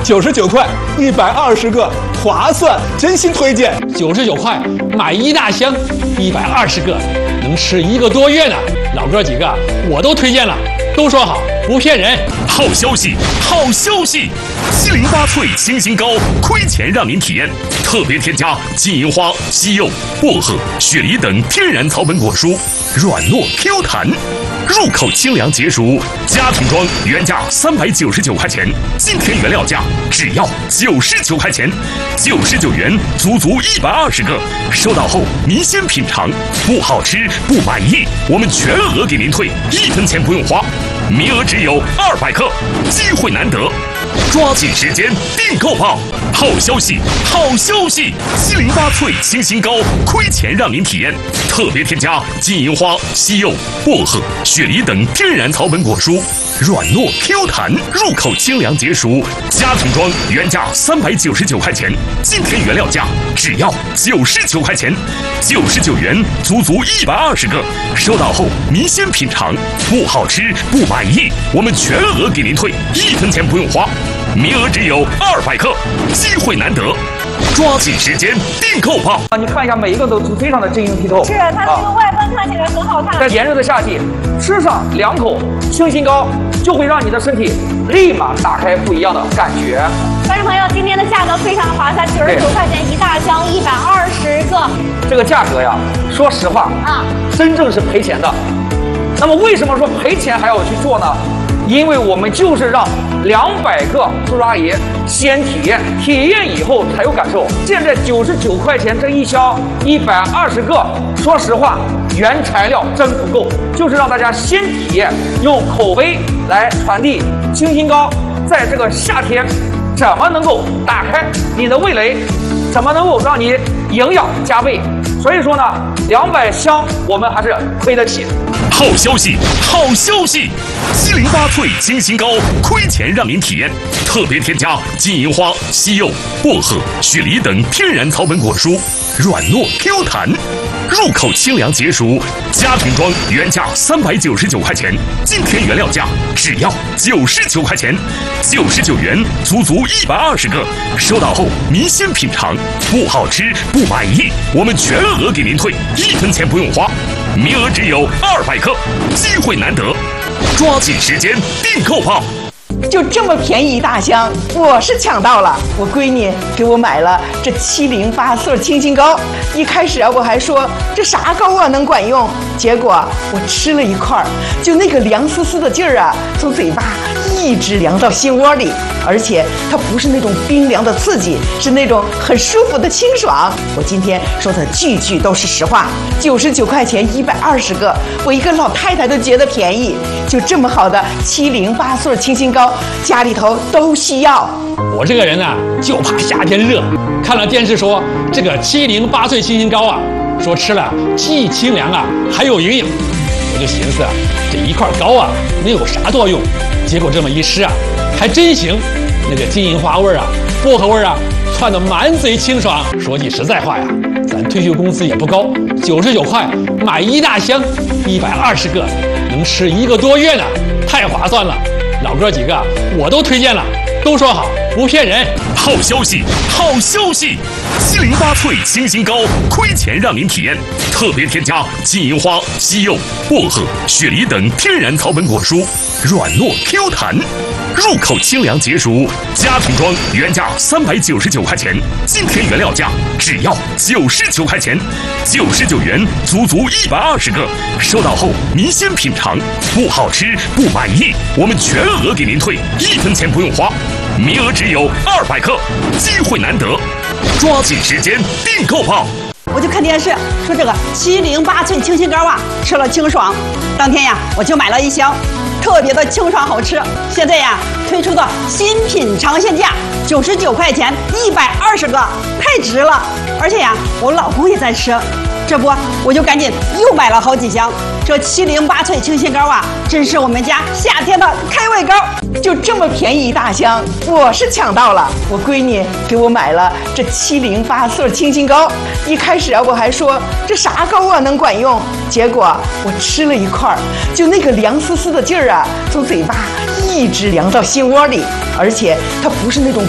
99块，120个，划算，真心推荐。 99块买一大箱，120个，能吃1个多月呢。老哥几个我都推荐了，都说好，不骗人。 好消息，好消息！708萃清新膏，亏钱让您体验，特别添加金银花、西柚、薄荷、雪梨等天然草本果蔬，软糯 Q 弹，入口清凉解暑。家庭装原价399块钱，今天原料价只要99块钱，99元足120个。收到后您先品尝，不好吃不满意，我们全额给您退，1分钱不用花。名额只有200克，机会难得，抓紧时间订购吧！好消息，好消息！708萃清新膏，亏钱让您体验，特别添加金银花、西柚、薄荷、雪梨等天然草本果蔬，软糯 Q 弹，入口清凉解暑。家庭装原价399块钱，今天原料价只要99块钱，99元足120个。收到后您先品尝，不好吃不满意，我们全额给您退，1分钱不用花。名额只有200克，机会难得，抓紧时间订购吧！ 你看一下，每一个都非常的晶莹剔透。 是它这个外观看起来很好看。 在炎热的夏季，吃上2口清新膏，就会让你的身体立马打开不一样的感觉。 观众朋友，今天的价格非常的划算，99块钱一大箱，120个。 这个价格呀，说实话真正是赔钱的。那么为什么说赔钱还要去做呢？因为我们就是让200个叔叔阿姨先体验，体验以后才有感受。现在99块钱这一箱120个，说实话原材料真不够，就是让大家先体验，用口碑来传递清新膏在这个夏天怎么能够打开你的味蕾，怎么能够让你营养加倍。所以说呢，200箱我们还是亏得起。 好消息，好消息！708萃清新膏，亏钱让您体验，特别添加金银花、西柚、薄荷、雪梨等天然草本果蔬，软糯 Q 弹，入口清凉解暑。家庭装原价399块钱，今天原料价只要99块钱，99元足120个。收到后您先品尝，不好吃不满意，我们全额给您退，1分钱不用花。名额只有200克，机会难得，抓紧时间订购吧！ 就这么便宜一大箱，我是抢到了。我闺女给我买了这708萃清新膏，一开始我还说这啥膏啊能管用，结果我吃了一块，就那个凉丝丝的劲儿啊，从嘴巴一直凉到心窝里，而且它不是那种冰凉的刺激，是那种很舒服的清爽。我今天说的句句都是实话，99块钱120个，我一个老太太都觉得便宜。就这么好的708萃清新膏，家里头都需要。 我这个人啊，就怕夏天热。看了电视说这个708萃清新膏啊，说吃了既清凉啊，还有营养。我就寻思啊，这一块膏啊，能有啥作用？结果这么一吃啊，还真行。那个金银花味啊，薄荷味啊，窜得满嘴清爽。说句实在话呀，咱退休工资也不高，99块买一大箱，120个，能吃1个多月呢，太划算了。老哥几个我都推荐了，都说好，不骗人。 好消息，好消息！708萃清新膏，亏钱让您体验，特别添加金银花、西柚、薄荷、雪梨等天然草本果蔬，软糯 Q 弹，入口清凉解暑。家庭装原价399块钱，今天原料价只要99块钱，99元足120个。收到后您先品尝，不好吃不满意，我们全额给您退，1分钱不用花。名额只有200克，机会难得，抓紧时间订购吧！ 我就看电视说这个708萃清新膏啊，吃了清爽。当天呀，我就买了一箱，特别的清爽好吃。现在呀，推出的新品尝鲜价，99块钱120个，太值了。而且呀，我老公也在吃，这不我就赶紧又买了好几箱。这708萃清新膏啊，真是我们家夏天的开胃膏。 就这么便宜一大箱，我是抢到了。我闺女给我买了这708萃清新膏，一开始我还说这啥膏啊能管用，结果我吃了一块，就那个凉丝丝的劲儿啊，从嘴巴一直凉到心窝里，而且它不是那种